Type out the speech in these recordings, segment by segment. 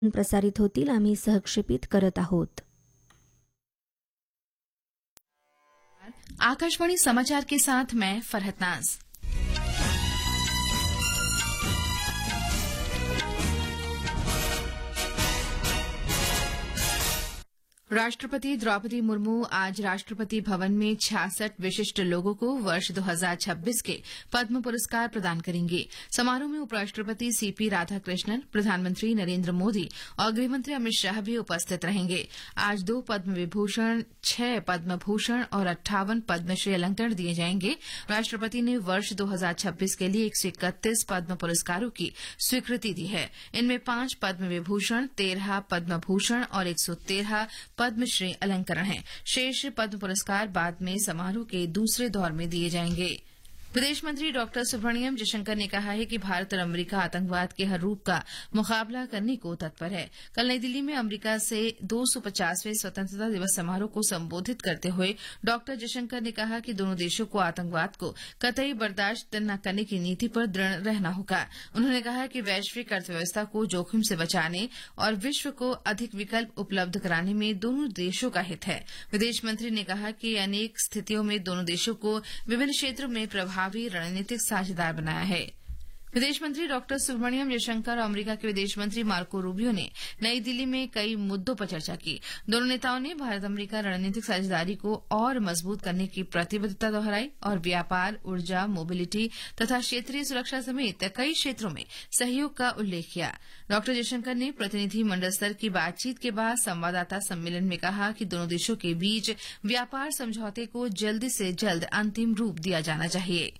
प्रसारित होतील आम्ही सहक्षेपित करत आहोत. आकाशवाणी समाचार के साथ मैं फरहत नाज. राष्ट्रपति द्रौपदी मुर्मू आज राष्ट्रपति भवन में 66 विशिष्ट लोगों को वर्ष 2026 के पद्म पुरस्कार प्रदान करेंगे. समारोह में उपराष्ट्रपति सीपी राधाकृष्णन, प्रधानमंत्री नरेंद्र मोदी और गृहमंत्री अमित शाह भी उपस्थित रहेंगे. आज 2 पद्म विभूषण, 6 पद्म भूषण और 58 पद्मश्री अलंकरण दिए जाएंगे. राष्ट्रपति ने वर्ष 2026 के लिए 131 पद्म पुरस्कारों की स्वीकृति दी है. इनमें 5 पद्म विभूषण, 13 पद्म भूषण और 113 पद्मश्री अलंकरण हैं. शेष पद्म पुरस्कार बाद में समारोह के दूसरे दौर में दिए जाएंगे. विदेश मंत्री डॉक्टर सुब्रमण्यम जयशंकर ने कहा है कि भारत और अमेरिका आतंकवाद के हर रूप का मुकाबला करने को तत्पर है. कल नई दिल्ली में अमेरिका से 250वें स्वतंत्रता दिवस समारोह को संबोधित करते हुए डॉक्टर जयशंकर ने कहा कि दोनों देशों को आतंकवाद को कतई बर्दाश्त न करने की नीति पर दृढ़ रहना होगा. उन्होंने कहा कि वैश्विक अर्थव्यवस्था को जोखिम से बचाने और विश्व को अधिक विकल्प उपलब्ध कराने में दोनों देशों का हित है. विदेश मंत्री ने कहा कि अनेक स्थितियों में दोनों देशों को विभिन्न क्षेत्रों में प्रभावी रणनीतिक साझेदार बनाया है. विदेश मंत्री डॉक्टर सुब्रमण्यम जयशंकर और अमेरिका के विदेश मंत्री मार्को रूबियो ने नई दिल्ली में कई मुद्दों पर चर्चा की. दोनों नेताओं ने भारत अमेरिका रणनीतिक साझेदारी को और मजबूत करने की प्रतिबद्धता दोहराई और व्यापार, ऊर्जा, मोबिलिटी तथा क्षेत्रीय सुरक्षा समेत कई क्षेत्रों में सहयोग का उल्लेख किया. डॉक्टर जयशंकर ने प्रतिनिधि मंडल स्तर की बातचीत के बाद संवाददाता सम्मेलन में कहा कि दोनों देशों के बीच व्यापार समझौते को जल्द से जल्द अंतिम रूप दिया जाना चाहिए.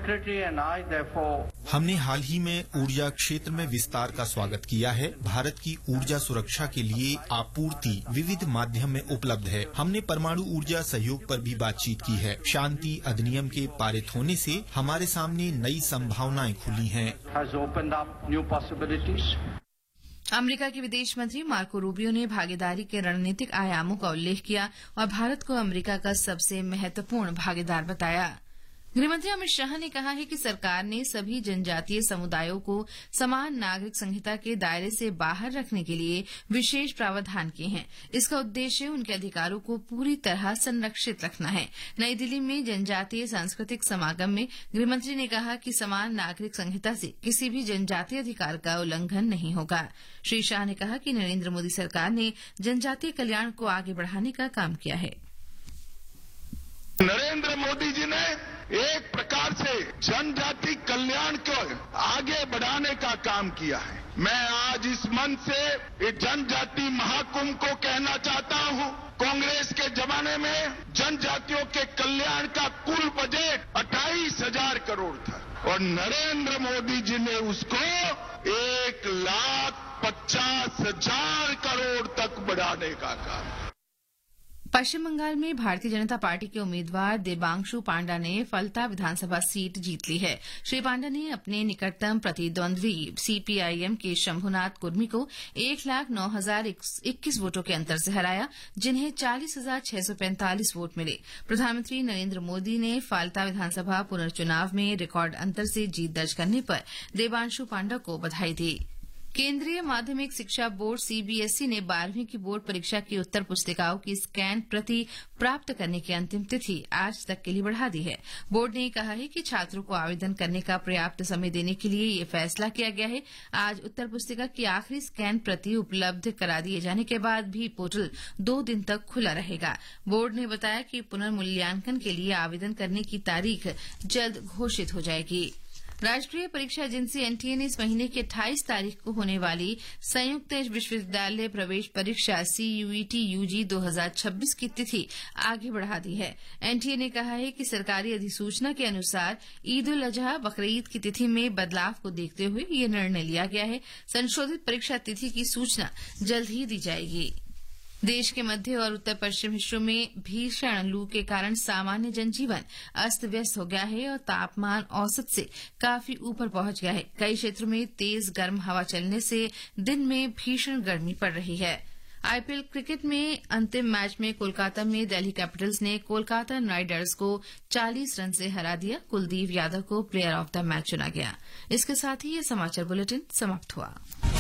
हमने हाल ही में ऊर्जा क्षेत्र में विस्तार का स्वागत किया है. भारत की ऊर्जा सुरक्षा के लिए आपूर्ति विविध माध्यम में उपलब्ध है. हमने परमाणु ऊर्जा सहयोग पर भी बातचीत की है. शांति अधिनियम के पारित होने से हमारे सामने नई संभावनाएं खुली हैं. अमेरिका के विदेश मंत्री मार्को रूबियो ने भागीदारी के रणनीतिक आयामों का उल्लेख किया और भारत को अमेरिका का सबसे महत्वपूर्ण भागीदार बताया. गृहमंत्री अमित शाह ने कहा है कि सरकार ने सभी जनजातीय समुदायों को समान नागरिक संहिता के दायरे से बाहर रखने के लिए विशेष प्रावधान किए हैं. इसका उद्देश्य उनके अधिकारों को पूरी तरह संरक्षित रखना है. नई दिल्ली में जनजातीय सांस्कृतिक समागम में गृहमंत्री ने कहा कि समान नागरिक संहिता से किसी भी जनजातीय अधिकार का उल्लंघन नहीं होगा. श्री शाह ने कहा कि नरेंद्र मोदी सरकार ने जनजातीय कल्याण को आगे बढ़ाने का काम किया है. नरेंद्र मोदी जी ने एक प्रकार से जनजाति कल्याण को आगे बढ़ाने का काम किया है. मैं आज इस मंच से इस जनजाति महाकुंभ को कहना चाहता हूं, कांग्रेस के जमाने में जनजातियों के कल्याण का कुल बजट 28,000 करोड़ था और नरेंद्र मोदी जी ने उसको 1,50,000 करोड़ तक बढ़ाने का काम. पश्चिम बंगाल में भारतीय जनता पार्टी के उम्मीदवार देबांशु पांडा ने फलता विधानसभा सीट जीत ली है. श्री पांडा ने अपने निकटतम प्रतिद्वंद्वी सीपीआईएम के शंभुनाथ कुर्मी को 1,09,021 वोटों के अंतर से हराया, जिन्हें 40,645 वोट मिले. प्रधानमंत्री नरेंद्र मोदी ने फलता विधानसभा पुनर्चुनाव में रिकॉर्ड अंतर से जीत दर्ज करने पर देबांशु पांडा को बधाई दी. केंद्रीय माध्यमिक शिक्षा बोर्ड सीबीएसई ने 12वीं की बोर्ड परीक्षा की उत्तर पुस्तिकाओं की स्कैन प्रति प्राप्त करने की अंतिम तिथि आज तक के लिए बढ़ा दी है. बोर्ड ने कहा है कि छात्रों को आवेदन करने का पर्याप्त समय देने के लिए ये फैसला किया गया है. आज उत्तर पुस्तिका की आखिरी स्कैन प्रति उपलब्ध करा दिए जाने के बाद भी पोर्टल 2 दिन तक खुला रहेगा. बोर्ड ने बताया कि पुनर्मूल्यांकन के लिए आवेदन करने की तारीख जल्द घोषित हो जाएगी. राष्ट्रीय परीक्षा एजेंसी एनटीए ने इस महीने की 28 तारीख को होने वाली संयुक्त विश्वविद्यालय प्रवेश परीक्षा सीयूईटी यूजी 2026 की तिथि आगे बढ़ा दी है. एनटीए ने कहा है कि सरकारी अधिसूचना के अनुसार ईद उल अजहा बकरीद की तिथि में बदलाव को देखते हुए यह निर्णय लिया गया है. संशोधित परीक्षा तिथि की सूचना जल्द ही दी जाएगी. देश के मध्य और उत्तर पश्चिम हिस्सों में भीषण लू के कारण सामान्य जनजीवन अस्त व्यस्त हो गया है और तापमान औसत से काफी ऊपर पहुंच गया है. कई क्षेत्रों में तेज गर्म हवा चलने से दिन में भीषण गर्मी पड़ रही है. आईपीएल क्रिकेट में अंतिम मैच में कोलकाता में दिल्ली कैपिटल्स ने कोलकाता नाइट राइडर्स को 40 रन से हरा दिया. कुलदीप यादव को प्लेयर ऑफ द मैच चुना गया. इसके साथ ही ये समाचार बुलेटिन समाप्त हुआ.